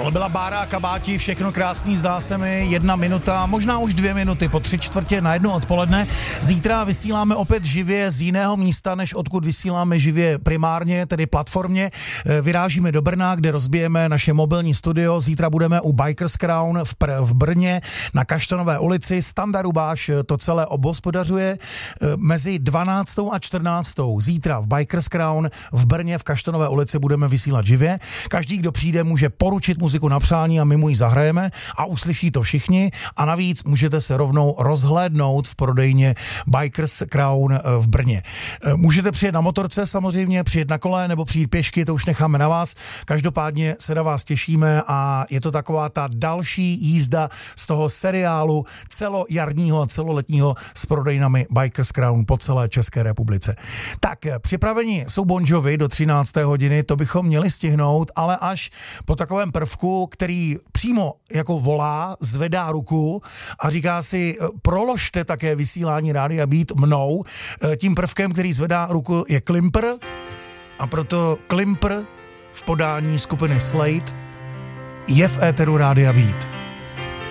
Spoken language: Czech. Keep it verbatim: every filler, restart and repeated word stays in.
Tohle byla Bára a Kabáti, všechno krásný, zdá se mi, jedna minuta, možná už dvě minuty, po tři čtvrtě na jedno odpoledne. Zítra vysíláme opět živě z jiného místa, než odkud vysíláme živě primárně, tedy platformě. Vyrážíme do Brna, kde rozbijeme naše mobilní studio. Zítra budeme u Bikers Crown v, Pr- v Brně na Kaštanové ulici. Standa Rubáš to celé obhospodařuje mezi dvanáctou a čtrnáctou. Zítra v Bikers Crown v Brně v Kaštanové ulici budeme vysílat živě. Každý, kdo přijde, může poručit muziku na přání a my mu ji zahrajeme a uslyší to všichni. A navíc můžete se rovnou rozhlédnout v prodejně Bikers Crown v Brně. Můžete přijet na motorce samozřejmě, přijet na kole nebo přijít pěšky, to už necháme na vás. Každopádně se na vás těšíme a je to taková ta další jízda z toho seriálu celojarního a celoletního s prodejnami Bikers Crown po celé České republice. Tak, připraveni jsou Bon Jovi do třinácté hodiny, to bychom měli stihnout, ale až po takovém prvku, který přímo jako volá, zvedá ruku a říká si, proložte také vysílání Rádia Beat mnou. Tím prvkem, který zvedá ruku, je Klimper a proto Klimper v podání skupiny Slade je v éteru Rádia Beat.